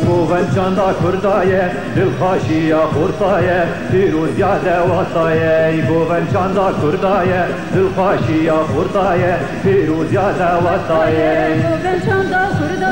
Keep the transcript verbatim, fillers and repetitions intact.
گوون چندا کردایه دلخوشی خورسایه پیروز یاد واسایه گوون چندا کردایه دلخوشی خورسایه پیروز یاد واسایه گوون چندا کردایه